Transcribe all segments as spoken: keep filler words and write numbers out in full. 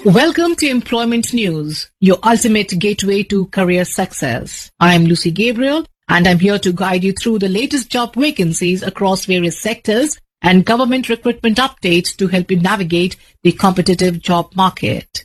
Welcome to Employment News, your ultimate gateway to career success. I am Lucy Gabriel, and I'm here to guide you through the latest job vacancies across various sectors and government recruitment updates to help you navigate the competitive job market.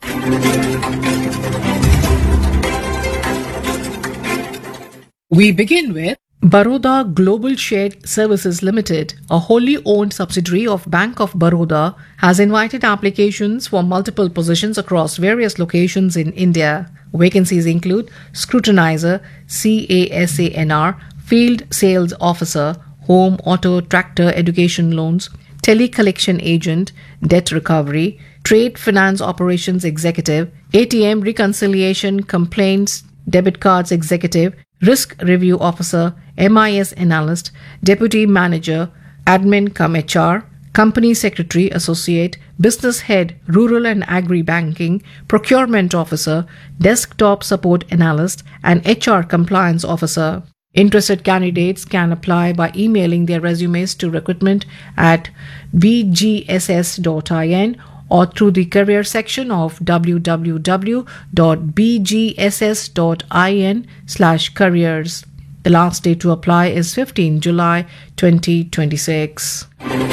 We begin with Baroda Global Shared Services Limited, a wholly owned subsidiary of Bank of Baroda, has invited applications for multiple positions across various locations in India. Vacancies include Scrutinizer, C A S A N R, Field Sales Officer, Home, Auto, Tractor, Education Loans, Telecollection Agent, Debt Recovery, Trade Finance Operations Executive, A T M Reconciliation Complaints, Debit Cards Executive, Risk Review Officer, M I S Analyst, Deputy Manager, Admin cum H R, Company Secretary Associate, Business Head, Rural and Agri Banking, Procurement Officer, Desktop Support Analyst, and H R Compliance Officer. Interested candidates can apply by emailing their resumes to recruitment at b g s s dot in or through the career section of w w w dot b g s s dot in slash careers. The last day to apply is fifteenth of July twenty twenty-six.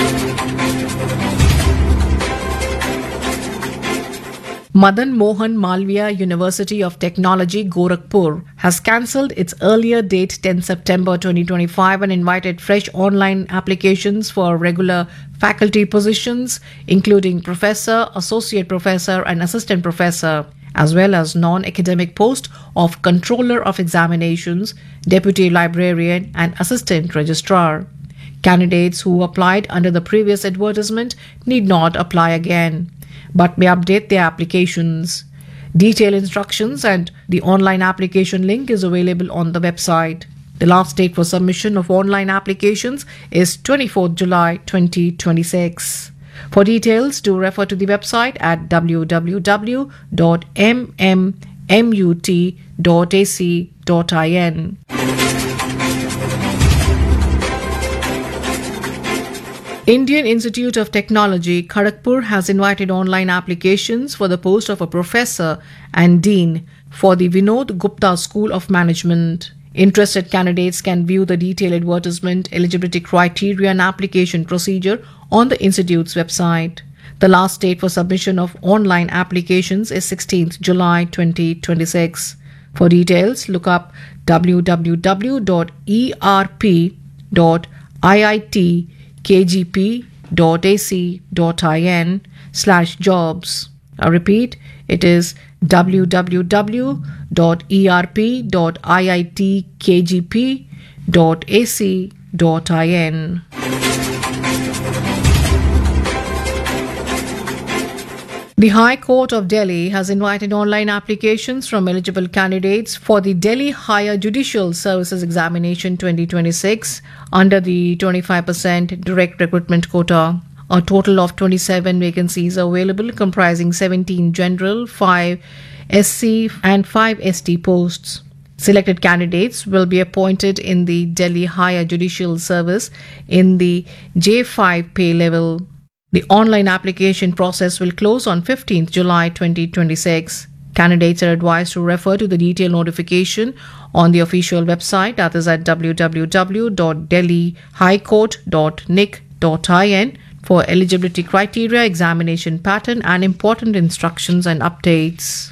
Madan Mohan Malviya University of Technology, Gorakhpur, has cancelled its earlier date tenth of September twenty twenty-five and invited fresh online applications for regular faculty positions, including professor, associate professor, and assistant professor, as well as non-academic post of Controller of Examinations, Deputy Librarian, and Assistant Registrar. Candidates who applied under the previous advertisement need not apply again, but may update their applications. Detailed instructions and the online application link is available on the website. The last date for submission of online applications is twenty-fourth of July twenty twenty-six. For details, do refer to the website at w w w dot m m mut dot a c dot in. Indian Institute of Technology, Kharagpur has invited online applications for the post of a professor and dean for the Vinod Gupta School of Management. Interested candidates can view the detailed advertisement, eligibility criteria, and application procedure on the Institute's website. The last date for submission of online applications is sixteenth of July twenty twenty-six. For details, look up w w w dot e r p dot i i t k g p dot a c dot in slash jobs. I repeat, it is w w w dot e r p dot i i t k g p dot a c dot in. The High Court of Delhi has invited online applications from eligible candidates for the Delhi Higher Judicial Services Examination twenty twenty-six under the twenty-five percent direct recruitment quota. A total of twenty-seven vacancies are available, comprising seventeen general, five S C, and five S T posts. Selected candidates will be appointed in the Delhi Higher Judicial Service in the J five pay level. The online application process will close on fifteenth of July twenty twenty-six. Candidates are advised to refer to the detailed notification on the official website, that is at w w w dot delhi high court dot n i c dot in, for eligibility criteria, examination pattern, and important instructions and updates.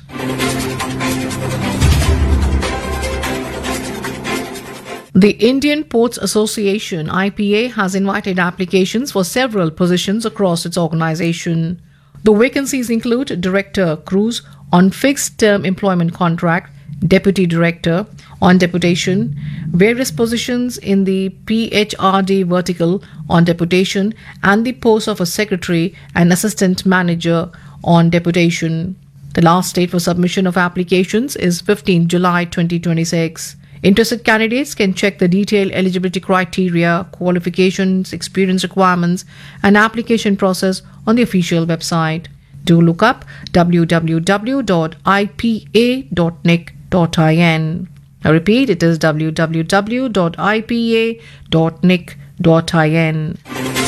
The Indian Ports Association, I P A, has invited applications for several positions across its organization. The vacancies include Director Cruise on fixed-term employment contract, Deputy Director on deputation, various positions in the P H R D vertical on deputation, and the post of a Secretary and Assistant Manager on deputation. The last date for submission of applications is fifteenth of July twenty twenty-six. Interested candidates can check the detailed eligibility criteria, qualifications, experience requirements, and application process on the official website. Do look up w w w dot i p a dot n i c dot in. I repeat, it is w w w dot i p a dot n i c dot in.